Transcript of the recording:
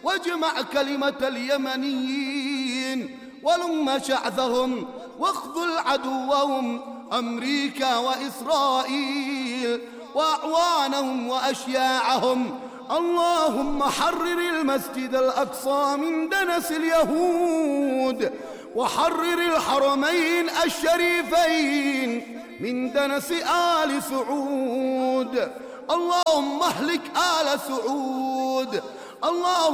واجمع كلمة اليمنيين ولم شعثهم واخذل عدوهم أمريكا وإسرائيل وأعوانهم وأشياعهم. اللهم حرر المسجد الأقصى من دنس اليهود، وحرر الحرمين الشريفين من دنس آل سعود. اللهم اهلك آل سعود. اللهم